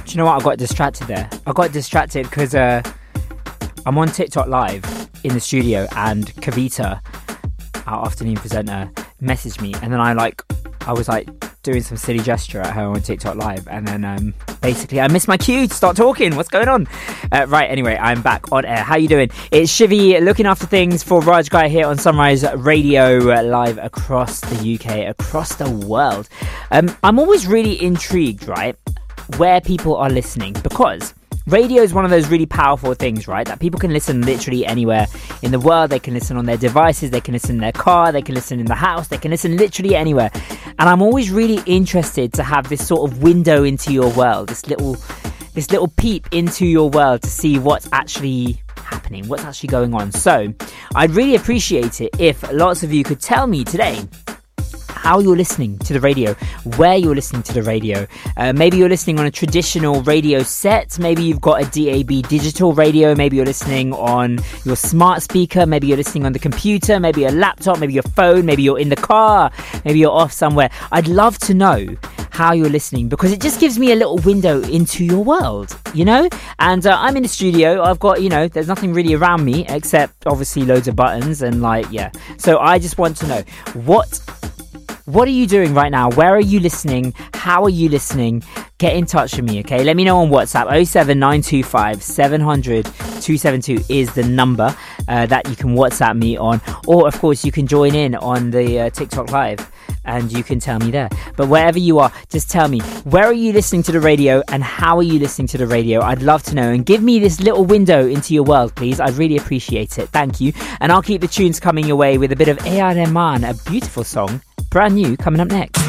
Do you know what? I got distracted there. I got distracted because I'm on TikTok Live in the studio and Kavita, our afternoon presenter, messaged me, and then I was doing some silly gesture at her on TikTok Live, and then basically I missed my cue to start talking. What's going on? Right, anyway, I'm back on air. How you doing? It's Shivy looking after things for Raj Guy here on Sunrise Radio, live across the UK, across the world. I'm always really intrigued, right, where people are listening, because radio is one of those really powerful things, right, that people can listen literally anywhere in the world. They can listen on their devices, they can listen in their car, they can listen in the house, they can listen literally anywhere. And I'm always really interested to have this sort of window into your world, this little peep into your world to see what's actually happening, what's actually going on. So I'd really appreciate it if lots of you could tell me today how you're listening to the radio, where you're listening to the radio. Maybe you're listening on a traditional radio set. Maybe you've got a DAB digital radio. Maybe you're listening on your smart speaker. Maybe you're listening on the computer. Maybe your laptop. Maybe your phone. Maybe you're in the car. Maybe you're off somewhere. I'd love to know how you're listening, because it just gives me a little window into your world, you know? And I'm in the studio. I've got, there's nothing really around me except obviously loads of buttons and So I just want to know, what are you doing right now? Where are you listening? How are you listening? Get in touch with me, okay? Let me know on WhatsApp. 07925 700 272 is the number that you can WhatsApp me on. Or, of course, you can join in on the TikTok Live and you can tell me there. But wherever you are, just tell me, where are you listening to the radio and how are you listening to the radio? I'd love to know. And give me this little window into your world, please. I'd really appreciate it. Thank you. And I'll keep the tunes coming your way with a bit of A.R. Rahman, a beautiful song. Brand new, coming up next.